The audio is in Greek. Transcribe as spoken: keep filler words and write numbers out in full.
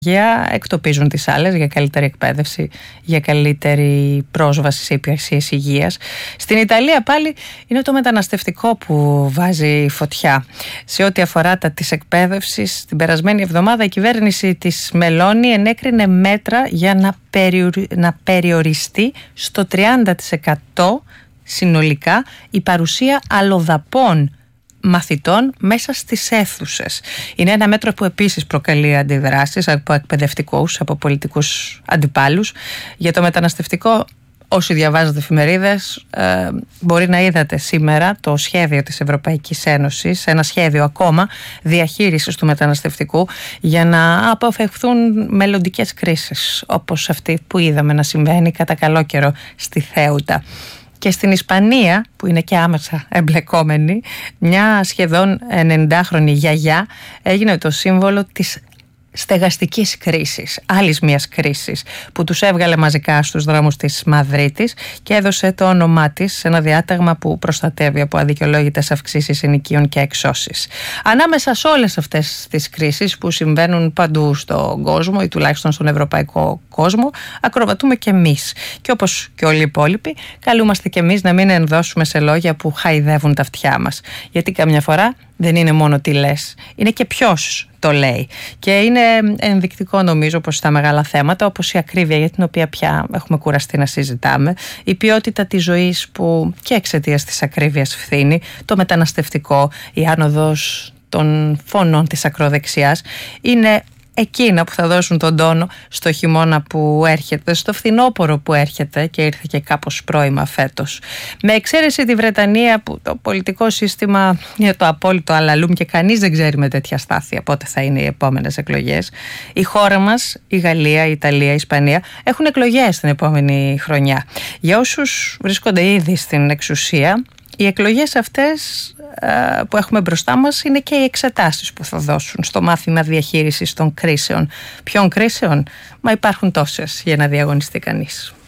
εκτοπίζουν τις άλλες για καλύτερη εκπαίδευση, για καλύτερη πρόσβαση σε υπηρεσίες υγείας. Στην Ιταλία πάλι είναι το μεταναστευτικό που βάζει φωτιά. Σε ό,τι αφορά τα της εκπαίδευσης, την περασμένη εβδομάδα η κυβέρνηση της Μελώνη ενέκρινε μέτρα για να, περιορι... να περιοριστεί στο τριάντα τοις εκατό συνολικά η παρουσία αλλοδαπών μαθητών μέσα στις αίθουσες. Είναι ένα μέτρο που επίσης προκαλεί αντιδράσεις από εκπαιδευτικούς, από πολιτικούς αντιπάλους. Για το μεταναστευτικό, όσοι διαβάζετε εφημερίδες, ε, μπορεί να είδατε σήμερα το σχέδιο της Ευρωπαϊκής Ένωσης, ένα σχέδιο ακόμα διαχείρισης του μεταναστευτικού για να αποφευχθούν μελλοντικές κρίσεις, όπως αυτή που είδαμε να συμβαίνει κατά καλό καιρό στη Θέουτα. Και στην Ισπανία, που είναι και άμεσα εμπλεκόμενη, μια σχεδόν ενενηντάχρονη γιαγιά έγινε το σύμβολο της στεγαστικής κρίσης, άλλης μιας κρίσης που τους έβγαλε μαζικά στους δρόμους της Μαδρίτης και έδωσε το όνομά της σε ένα διάταγμα που προστατεύει από αδικαιολόγητες αυξήσεις ενοικίων και εξώσεις. Ανάμεσα σε όλες αυτές τις κρίσεις που συμβαίνουν παντού στον κόσμο ή τουλάχιστον στον ευρωπαϊκό κόσμο, ακροβατούμε και εμείς. Και όπως και όλοι οι υπόλοιποι, καλούμαστε και εμείς να μην ενδώσουμε σε λόγια που χαϊδεύουν τα αυτιά μας. Γιατί καμιά φορά δεν είναι μόνο τι λες, είναι και ποιος το λέει. Και είναι ενδεικτικό νομίζω πως στα μεγάλα θέματα, όπως η ακρίβεια για την οποία πια έχουμε κουραστεί να συζητάμε, η ποιότητα της ζωής που και εξαιτίας της ακρίβειας φθήνει, το μεταναστευτικό, η άνοδος των φωνών της ακροδεξιάς, είναι εκείνα που θα δώσουν τον τόνο στο χειμώνα που έρχεται, στο φθινόπωρο που έρχεται και ήρθε και κάπως πρώιμα φέτος. Με εξαίρεση τη Βρετανία, που το πολιτικό σύστημα είναι το απόλυτο αλαλούμ και κανείς δεν ξέρει με τέτοια στάθεια πότε θα είναι οι επόμενες εκλογές, η χώρα μας, η Γαλλία, η Ιταλία, η Ισπανία έχουν εκλογές την επόμενη χρονιά. Για όσους βρίσκονται ήδη στην εξουσία, οι εκλογές αυτές που έχουμε μπροστά μας είναι και οι εξετάσεις που θα δώσουν στο μάθημα διαχείρισης των κρίσεων. Ποιων κρίσεων? Μα υπάρχουν τόσες για να διαγωνιστεί κανείς.